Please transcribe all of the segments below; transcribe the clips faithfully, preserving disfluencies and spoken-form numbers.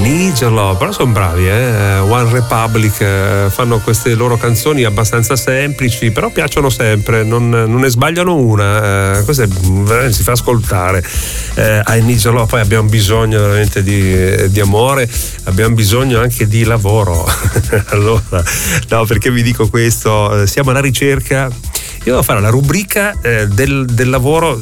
Need Your Love, però sono bravi, eh? One Republic, eh, fanno queste loro canzoni abbastanza semplici, però piacciono sempre, non, non ne sbagliano una, eh, questo è, si fa ascoltare. eh, I Need Your Love. Poi abbiamo bisogno veramente di, di amore, abbiamo bisogno anche di lavoro. Allora, no, perché vi dico questo? Siamo alla ricerca. Io devo fare la rubrica eh, del, del lavoro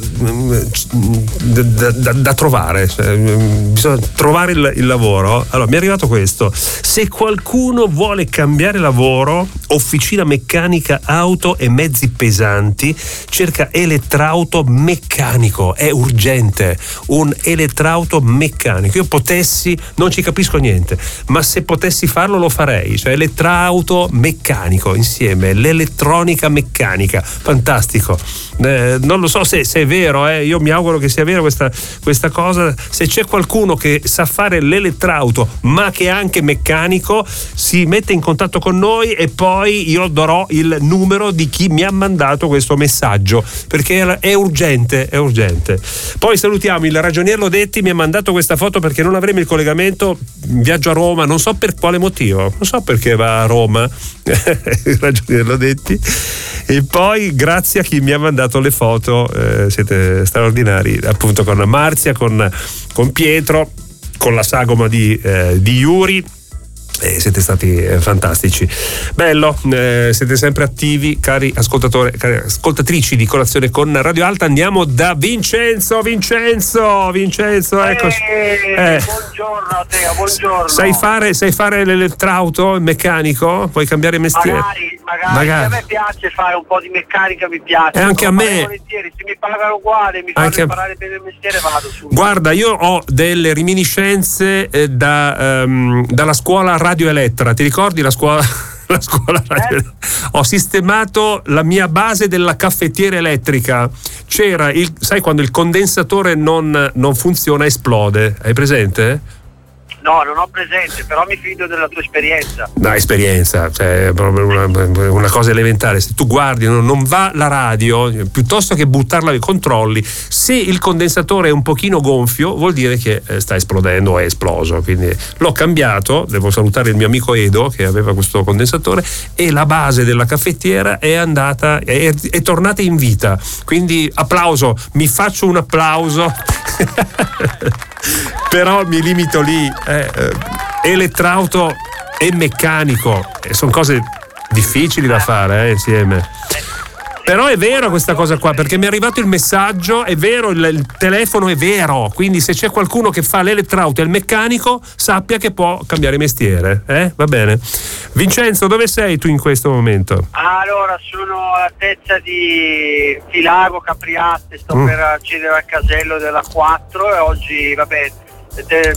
da, da, da trovare, cioè, bisogna trovare il, il lavoro. Allora mi è arrivato questo: se qualcuno vuole cambiare lavoro, officina meccanica auto e mezzi pesanti, cerca elettrauto meccanico, è urgente, un elettrauto meccanico. Io potessi, non ci capisco niente, ma se potessi farlo lo farei, cioè elettrauto meccanico insieme, l'elettronica meccanica. Fantastico, eh, non lo so se, se è vero, eh. Io mi auguro che sia vera questa, questa cosa. Se c'è qualcuno che sa fare l'elettrauto ma che è anche meccanico, si mette in contatto con noi e poi io darò il numero di chi mi ha mandato questo messaggio, perché è urgente, è urgente. Poi salutiamo il ragionier Lodetti, mi ha mandato questa foto perché non avremo il collegamento, viaggio a Roma, non so per quale motivo, non so perché va a Roma il ragionier Lodetti. E poi grazie a chi mi ha mandato le foto, eh, siete straordinari, appunto con Marzia, con, con Pietro, con la sagoma di, eh, di Yuri. Eh, siete stati eh, fantastici, bello, eh, siete sempre attivi, cari ascoltatori, cari ascoltatrici di Colazione con Radio Alta. Andiamo da Vincenzo, Vincenzo, Vincenzo, eccoci. Eh, eh. Buongiorno a te, buongiorno. Sai fare, sai fare l'elettrauto, il meccanico? Puoi cambiare mestiere? Magari, magari, magari. A me piace fare un po' di meccanica, mi piace. E anche a me. Se mi pagano uguale, mi fanno anche imparare bene il mestiere, vado su. Guarda, io ho delle reminiscenze eh, da, um, dalla scuola Radio Elettra, ti ricordi la scuola? La scuola Radio eh? Ho sistemato la mia base della caffettiera elettrica. C'era il, sai quando il condensatore non, non funziona, esplode, hai presente? No, non ho presente, però mi fido della tua esperienza. No, esperienza, cioè è proprio una, una cosa elementare. Se tu guardi, non, non va la radio, piuttosto che buttarla ai controlli, se il condensatore è un pochino gonfio, vuol dire che sta esplodendo o è esploso. Quindi l'ho cambiato, devo salutare il mio amico Edo che aveva questo condensatore, e la base della caffettiera è andata, è, è tornata in vita. Quindi applauso, mi faccio un applauso. Però mi limito lì, eh, eh, elettrauto e meccanico, eh, sono cose difficili da fare eh, insieme. Però è vero questa cosa qua, perché mi è arrivato il messaggio, è vero, il, il telefono è vero, quindi se c'è qualcuno che fa l'elettrauto e il meccanico, sappia che può cambiare mestiere, eh? Va bene. Vincenzo, dove sei tu in questo momento? Allora, sono all'altezza di Filago, Capriate, sto mm. per accedere al casello della quattro e oggi, vabbè, de-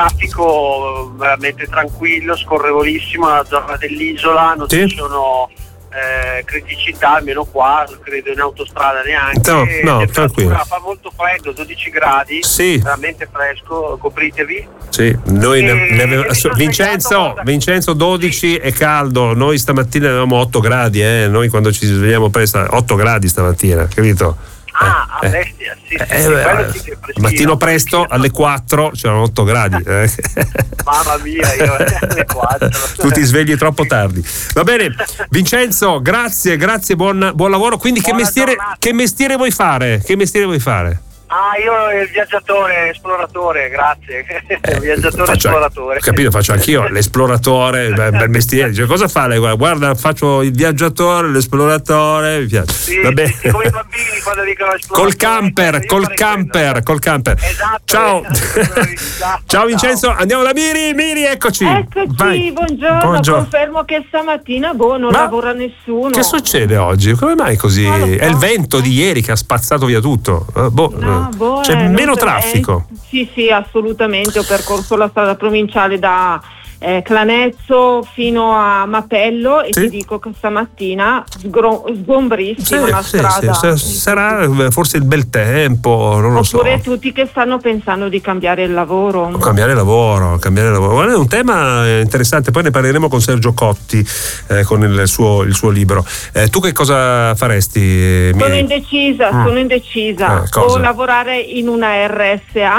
traffico veramente tranquillo, scorrevolissimo nella zona dell'isola, non sì. ci sono Eh, criticità, almeno qua, credo in autostrada neanche. No, no, tranquillo. Fa molto freddo, dodici gradi, sì. veramente fresco, copritevi. Sì, noi e, ne, ne avevamo, Vincenzo, Vincenzo dodici sì. è caldo, noi stamattina avevamo otto gradi, eh, noi quando ci svegliamo presto, otto gradi stamattina, capito? Ah, eh, a bestia, sì, eh, sì, eh, sì, sì che mattino presto alle quattro c'erano otto gradi. Eh. Mamma mia, io alle quattro. Tu ti svegli troppo tardi. Va bene, Vincenzo, grazie, grazie, buon, buon lavoro. Quindi che mestiere, che mestiere vuoi fare? Che mestiere vuoi fare? Ah, io il viaggiatore, esploratore, grazie. Eh, viaggiatore, faccio, esploratore. Capito, faccio anch'io l'esploratore, bel, bel mestiere. Cioè, cosa fa lei? Guarda, faccio il viaggiatore, l'esploratore, mi piace. Sì, Va bene. sì, come i bambini quando dicono esploratore. Col camper, col camper, quello. col camper. Esatto. Ciao. Esatto. Ciao Vincenzo, andiamo da Miri, Miri, eccoci. Eccoci, Vai. buongiorno. buongiorno. Confermo che stamattina boh, non Ma lavora nessuno. Che succede oggi? Come mai così? So. È il vento di ieri che ha spazzato via tutto. Uh, boh, no, boh, c'è eh, meno traffico. Eh, sì, sì, assolutamente. Ho percorso la strada provinciale da eh, Clanezzo fino a Mapello e sì. ti dico che stamattina sgro- sgombrissima sì, la sì, strada. Sì, sarà forse il bel tempo, non lo Oppure so. Oppure tutti che stanno pensando di cambiare il lavoro. Cambiare lavoro, cambiare lavoro. Guarda, è un tema interessante, poi ne parleremo con Sergio Cotti, eh, con il suo, il suo libro. Eh, tu che cosa faresti? Sono indecisa, mm. sono indecisa. Eh, o lavorare in una R S A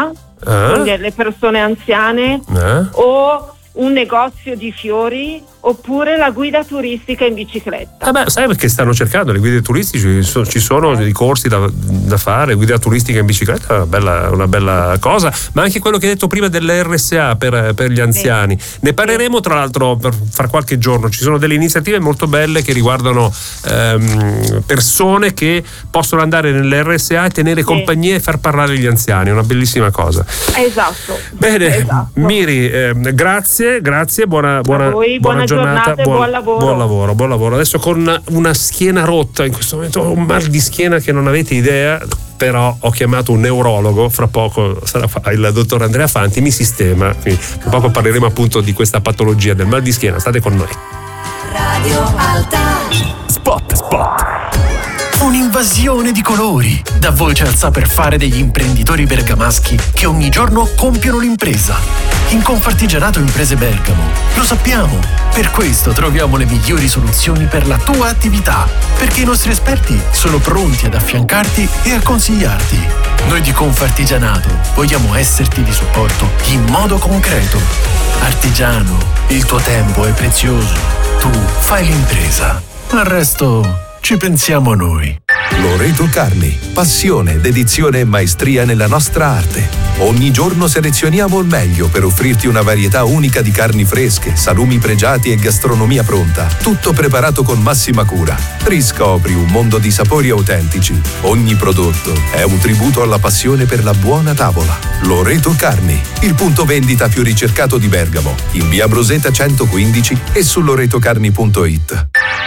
Ah. con le persone anziane, Ah. o un negozio di fiori, oppure la guida turistica in bicicletta. Eh beh, sai perché stanno cercando le guide turistiche, ci sono, ci sono dei corsi da, da fare, guida turistica in bicicletta è una bella, una bella cosa, ma anche quello che hai detto prima dell'R S A per, per gli anziani. Sì. Ne parleremo tra l'altro per, fra qualche giorno, ci sono delle iniziative molto belle che riguardano ehm, persone che possono andare nell'R S A e tenere sì. compagnia e far parlare gli anziani, è una bellissima cosa. Esatto. Bene, esatto. Miri, eh, grazie, grazie, buona, buona, voi, buona, buona giornata, giornata buon, buon lavoro. Buon lavoro, buon lavoro. Adesso con una schiena rotta, in questo momento ho un mal di schiena che non avete idea, però ho chiamato un neurologo, fra poco sarà il dottor Andrea Fanti, mi sistema, quindi fra poco parleremo appunto di questa patologia del mal di schiena, state con noi. Radio Alta. Spot, spot. Un'invasione di colori, da voce alza per fare degli imprenditori bergamaschi che ogni giorno compiono l'impresa. In Confartigianato Imprese Bergamo lo sappiamo, per questo troviamo le migliori soluzioni per la tua attività, perché i nostri esperti sono pronti ad affiancarti e a consigliarti. Noi di Confartigianato vogliamo esserti di supporto in modo concreto. Artigiano, il tuo tempo è prezioso, tu fai l'impresa, al resto ci pensiamo noi. Loreto Carni, passione, dedizione e maestria nella nostra arte. Ogni giorno selezioniamo il meglio per offrirti una varietà unica di carni fresche, salumi pregiati e gastronomia pronta. Tutto preparato con massima cura. Riscopri un mondo di sapori autentici. Ogni prodotto è un tributo alla passione per la buona tavola. Loreto Carni, il punto vendita più ricercato di Bergamo, in via Broseta centoquindici e su loretocarni punto it.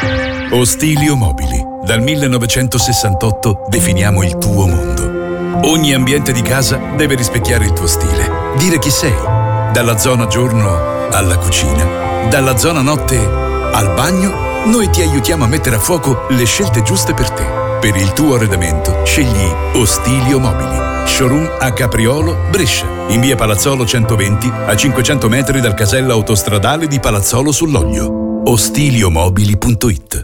Ostilio Mobili. Dal millenovecentosessantotto definiamo il tuo mondo. Ogni ambiente di casa deve rispecchiare il tuo stile, dire chi sei. Dalla zona giorno alla cucina, dalla zona notte al bagno, noi ti aiutiamo a mettere a fuoco le scelte giuste per te. Per il tuo arredamento scegli Ostilio Mobili. Showroom a Capriolo, Brescia, in via Palazzolo centoventi, a cinquecento metri dal casello autostradale di Palazzolo sull'Oglio. Ostiliomobili punto it.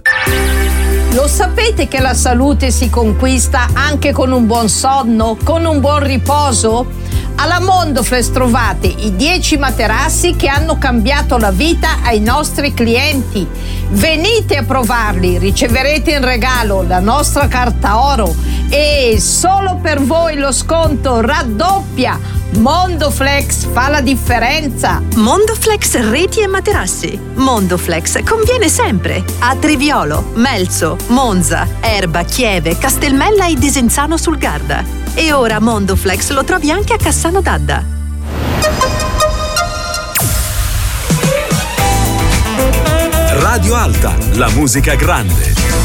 Lo sapete che la salute si conquista anche con un buon sonno, con un buon riposo? Alla Mondoflex trovate i dieci materassi che hanno cambiato la vita ai nostri clienti. Venite a provarli, riceverete in regalo la nostra carta oro e solo per voi lo sconto raddoppia. Mondoflex fa la differenza. Mondoflex reti e materassi. Mondoflex conviene sempre a Triviolo, Melzo, Monza, Erba, Chieve, Castelmella e Desenzano sul Garda. E ora Mondoflex lo trovi anche a Cassano d'Adda. Radio Alta, la musica grande.